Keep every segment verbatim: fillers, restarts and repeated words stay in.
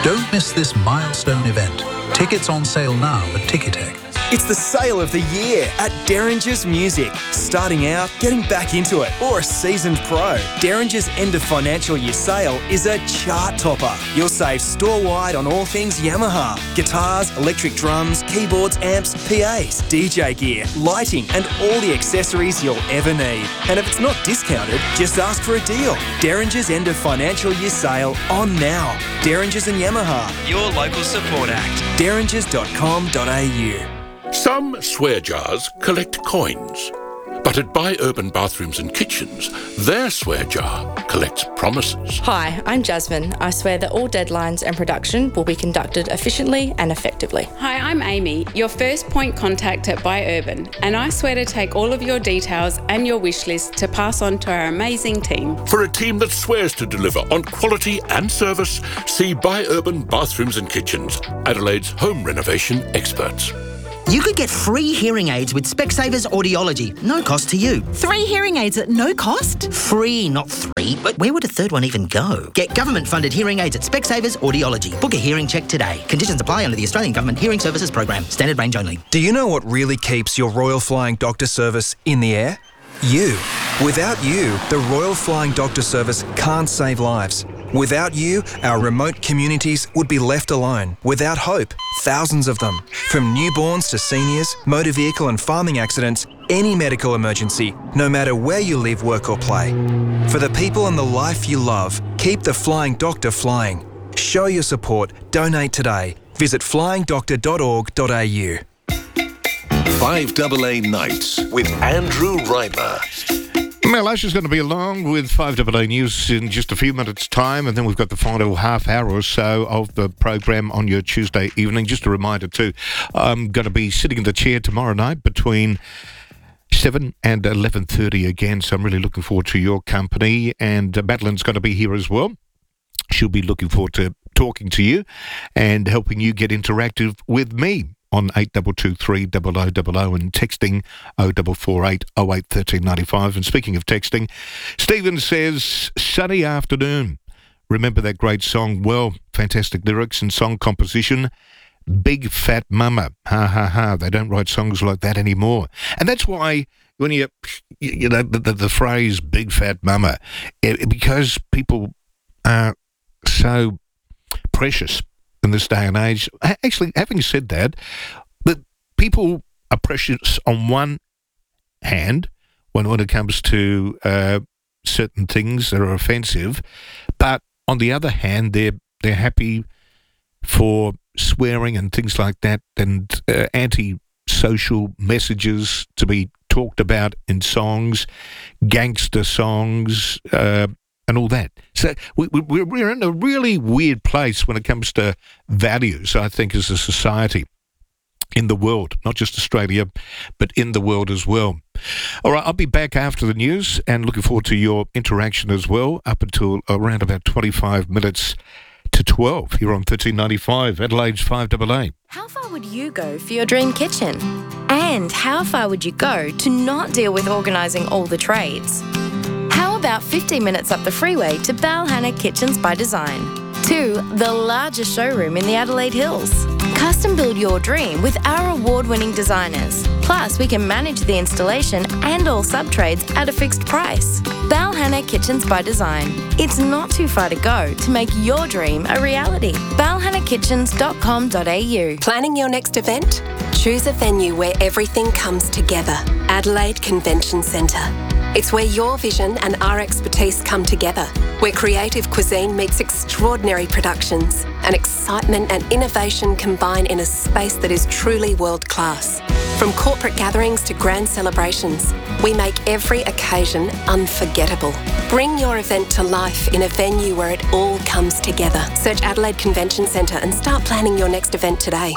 Don't miss this milestone event. Tickets on sale now at Ticketek. It's the sale of the year at Derringer's Music. Starting out, getting back into it, or a seasoned pro. Derringer's end of financial year sale is a chart topper. You'll save store-wide on all things Yamaha. Guitars, electric drums, keyboards, amps, P As, D J gear, lighting and all the accessories you'll ever need. And if it's not discounted, just ask for a deal. Derringer's end of financial year sale on now. Derringer's and Yamaha, your local support act. derringers dot com dot a u. Some swear jars collect coins, but at Buy Urban Bathrooms and Kitchens, their swear jar collects promises. Hi, I'm Jasmine. I swear that all deadlines and production will be conducted efficiently and effectively. Hi, I'm Amy, your first point contact at Buy Urban, and I swear to take all of your details and your wish list to pass on to our amazing team. For a team that swears to deliver on quality and service, see Buy Urban Bathrooms and Kitchens, Adelaide's home renovation experts. You could get free hearing aids with Specsavers Audiology. No cost to you. Three hearing aids at no cost? Free, not three. But where would a third one even go? Get government-funded hearing aids at Specsavers Audiology. Book a hearing check today. Conditions apply under the Australian Government Hearing Services Program. Standard range only. Do you know what really keeps your Royal Flying Doctor Service in the air? You. Without you, the Royal Flying Doctor Service can't save lives. Without you, our remote communities would be left alone, without hope, thousands of them. From newborns to seniors, motor vehicle and farming accidents, any medical emergency, no matter where you live, work or play. For the people and the life you love, keep the Flying Doctor flying. Show your support. Donate today. Visit flying doctor dot org dot a u. five A A Nights with Andrew Reimer. Mel Ash is going to be along with five A A News in just a few minutes' time, and then we've got the final half hour or so of the program on your Tuesday evening. Just a reminder too, I'm going to be sitting in the chair tomorrow night between seven and eleven thirty again, so I'm really looking forward to your company, and uh, Madeline's going to be here as well. She'll be looking forward to talking to you and helping you get interactive with me on eight two two three zero zero zero zero and texting oh four four eight oh eight one three nine five. And speaking of texting, Stephen says, sunny afternoon. Remember that great song? Well, fantastic lyrics and song composition. Big Fat Mama. Ha, ha, ha. They don't write songs like that anymore. And that's why when you, you know, the, the, the phrase Big Fat Mama, it, because people are so precious in this day and age. Actually, having said that, that people are precious on one hand when, when it comes to uh, certain things that are offensive, but on the other hand, they're they're happy for swearing and things like that, and uh, anti-social messages to be talked about in songs, gangster songs, uh, and all that. So we, we, we're in a really weird place when it comes to values, I think, as a society in the world, not just Australia, but in the world as well. All right, I'll be back after the news and looking forward to your interaction as well, up until around about twenty-five minutes to twelve here on thirteen ninety-five, Adelaide's five A A. How far would you go for your dream kitchen? And how far would you go to not deal with organising all the trades? How about fifteen minutes up the freeway to Balhanna Kitchens by Design? To the largest showroom in the Adelaide Hills. Custom build your dream with our award-winning designers. Plus, we can manage the installation and all sub-trades at a fixed price. Balhanna Kitchens by Design. It's not too far to go to make your dream a reality. balhanna kitchens dot com dot a u. Planning your next event? Choose a venue where everything comes together. Adelaide Convention Centre. It's where your vision and our expertise come together, where creative cuisine meets extraordinary productions, and excitement and innovation combine in a space that is truly world-class. From corporate gatherings to grand celebrations, we make every occasion unforgettable. Bring your event to life in a venue where it all comes together. Search Adelaide Convention Centre and start planning your next event today.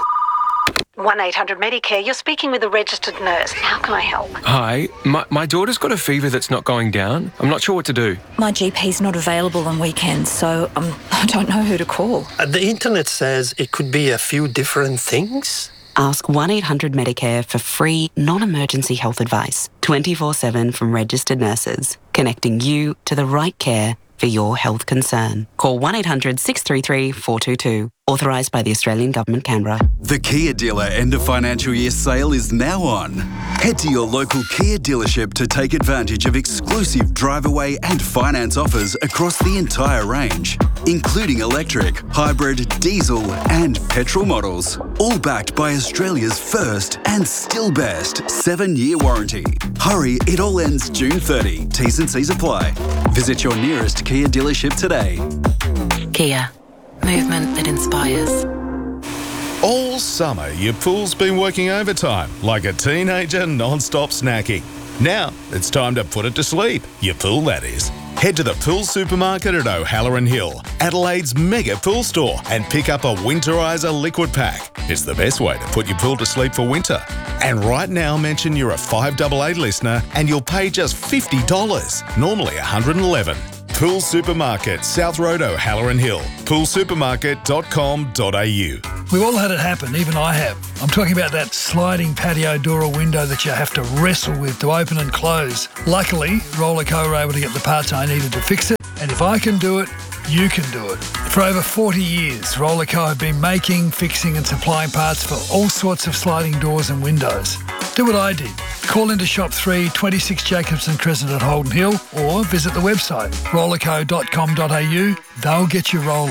one eight hundred Medicare, you're speaking with a registered nurse. How can I help? Hi, my, my daughter's got a fever that's not going down. I'm not sure what to do. My G P's not available on weekends, so um, I don't know who to call. Uh, the internet says it could be a few different things. Ask one eight hundred Medicare for free, non-emergency health advice, twenty-four seven from registered nurses, connecting you to the right care for your health concern. Call one eight hundred six three three four two two. Authorised by the Australian Government, Canberra. The Kia Dealer End of Financial Year sale is now on. Head to your local Kia dealership to take advantage of exclusive drive-away and finance offers across the entire range, including electric, hybrid, diesel and petrol models, all backed by Australia's first and still best seven-year warranty. Hurry, it all ends June thirtieth. T's and C's apply. Visit your nearest Kia dealership today. Kia. Movement that inspires. All summer, your pool's been working overtime like a teenager non-stop snacking. Now, it's time to put it to sleep. Your pool, that is. Head to the Pool Supermarket at O'Halloran Hill, Adelaide's mega pool store, and pick up a Winterizer liquid pack. It's the best way to put your pool to sleep for winter. And right now, mention you're a five eight eight listener and you'll pay just fifty dollars, normally one hundred eleven dollars. Pool Supermarket, South Road, O'Halloran Hill. pool supermarket dot com dot a u. We've all had it happen, even I have. I'm talking about that sliding patio door or window that you have to wrestle with to open and close. Luckily, Rollerco were able to get the parts I needed to fix it, and if I can do it, you can do it. For over forty years, Rollerco have been making, fixing and supplying parts for all sorts of sliding doors and windows. Do what I did. Call into Shop three, twenty-six Jacobson Crescent at Holden Hill, or visit the website rollerco dot com dot a u. They'll get you rolling.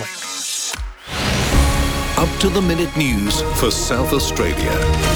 Up to the minute news for South Australia.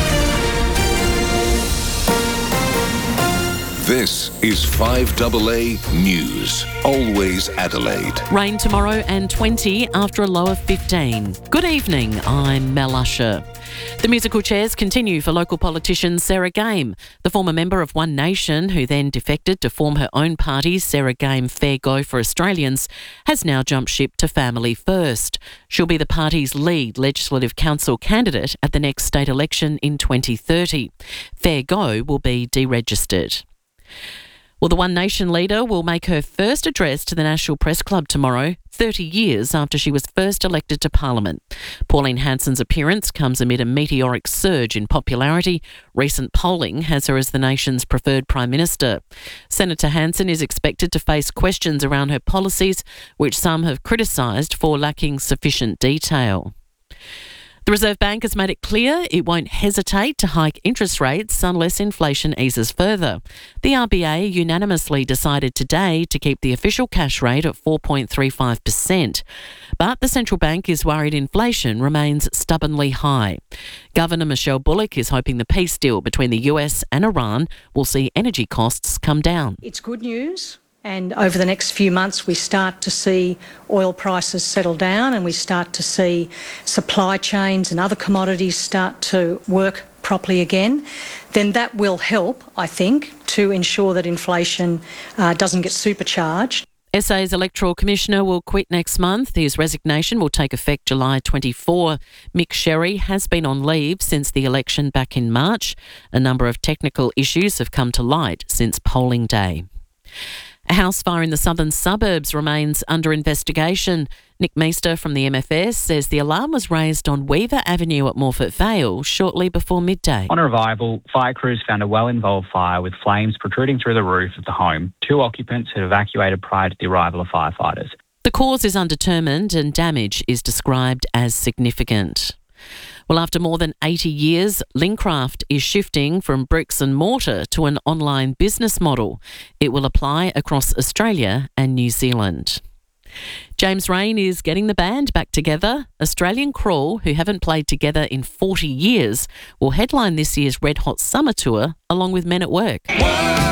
This is five A A News. Always Adelaide. Rain tomorrow and twenty after a low of fifteen. Good evening, I'm Mel Usher. The musical chairs continue for local politician Sarah Game. The former member of One Nation, who then defected to form her own party, Sarah Game Fair Go for Australians, has now jumped ship to Family First. She'll be the party's lead Legislative Council candidate at the next state election in twenty thirty. Fair Go will be deregistered. Well, the One Nation leader will make her first address to the National Press Club tomorrow, thirty years after she was first elected to Parliament. Pauline Hanson's appearance comes amid a meteoric surge in popularity. Recent polling has her as the nation's preferred Prime Minister. Senator Hanson is expected to face questions around her policies, which some have criticised for lacking sufficient detail. The Reserve Bank has made it clear it won't hesitate to hike interest rates unless inflation eases further. The R B A unanimously decided today to keep the official cash rate at four point three five percent. But the central bank is worried inflation remains stubbornly high. Governor Michelle Bullock is hoping the peace deal between the U S and Iran will see energy costs come down. It's good news. And over the next few months, we start to see oil prices settle down and we start to see supply chains and other commodities start to work properly again, then that will help, I think, to ensure that inflation uh, doesn't get supercharged. S A's Electoral Commissioner will quit next month. His resignation will take effect July twenty-fourth. Mick Sherry has been on leave since the election back in March. A number of technical issues have come to light since polling day. A house fire in the southern suburbs remains under investigation. Nick Meester from the M F S says the alarm was raised on Weaver Avenue at Morphett Vale shortly before midday. On arrival, fire crews found a well-involved fire with flames protruding through the roof of the home. Two occupants had evacuated prior to the arrival of firefighters. The cause is undetermined and damage is described as significant. Well, after more than eighty years, Lincraft is shifting from bricks and mortar to an online business model. It will apply across Australia and New Zealand. James Rain is getting the band back together. Australian Crawl, who haven't played together in forty years, will headline this year's Red Hot Summer Tour along with Men at Work.